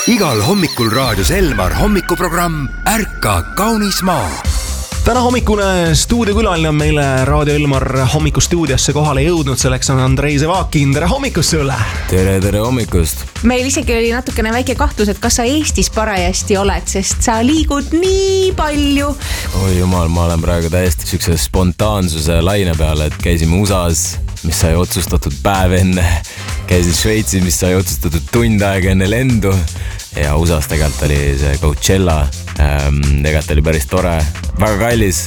Igal hommikul raadios Elmar hommikuprogramm Ärka kaunis maa. Täna hommikune stuudiokülaline on meile Raadio Elmar hommikustuudiosse kohale jõudnud. Selleks on Andrei Zevakin. Tere hommikust sulle! Tere hommikust! Meil isegi oli natukene väike kahtlus, et kas sa Eestis parajasti oled, sest sa liigud nii palju. Oi jumal, ma olen praegu täiesti sükse spontaansuse laine peale, et käisime USAs, mis sai otsustatud päev enne. Käisin Šveitsis, mis sai otsustatud tund aega enne lendu. Ja USAs tegelikult oli see Coachella. Tegelikult oli päris tore, väga kallis,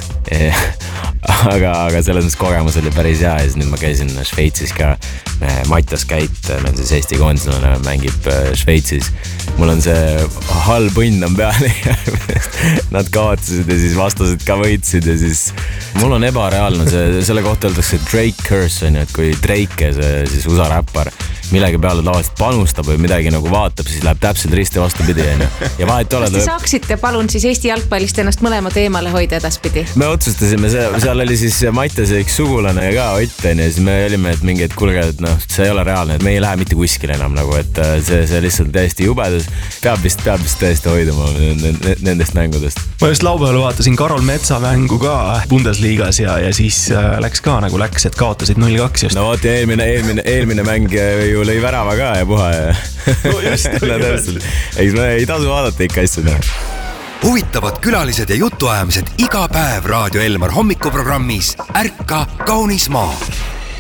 aga selles mõttes kogemus oli päris hea. Ja siis nüüd ma käisin Šveitsis ka. Mattias Käit, meil siis Eesti koondislane mängib Šveitsis. Mul on see halb õnn on peale. Nad kaotasid ja siis vastased ka võitsid ja siis mul on ebareaalne selle kohta öeldakse Drake curse on ju, et kui Drake, see siis USA räppar, millegi peale tavaliselt panustab või midagi nagu vaatab, siis läheb täpselt risti vastupidi on ju. Ja vahet oled. Kas te saaksite palun siis Eesti jalgpallist ennast mõlemad eemale hoida edaspidi? Me otsustasime, seal oli siis Mattias üks sugulane ka Ott on ja siis me olime, et mingi, et kulge, et noh, see ei ole reaalne, et me ei lähe mitte kuskile enam nagu, et see lihtsalt täiesti jubedus. Peab vist täiesti hoiduma nendest mängudest. Ma just laupäeval vaatasin Karol Metsa mängu ka Bundesliigas ja siis läks ka nagu läks, et kaotasid 0-2 just. No vaat eelmine mäng ju lõi värava ka ja puha ja no just, no, täpselt. Eks me ei tasu vaadata ikka asju. Huvitavad külalised ja jutuajamised iga päev Raadio Elmar hommikuprogrammis Ärka kaunis maa.